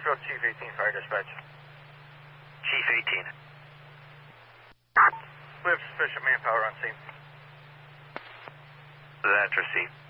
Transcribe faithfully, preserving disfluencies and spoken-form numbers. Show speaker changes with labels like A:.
A: Northfield, Chief eighteen, fire dispatch.
B: Chief eighteen.
A: We have sufficient manpower on scene.
B: That received.